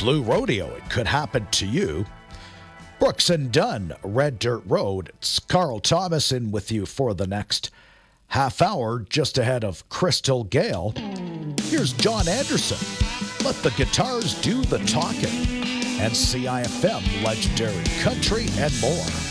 Blue Rodeo, it could happen to you. Brooks and Dunn, Red Dirt Road. It's Carl Thomas in with you for the next half hour, just ahead of Crystal Gale. Here's John Anderson. Let the guitars do the talking. And CIFM, legendary country, and more.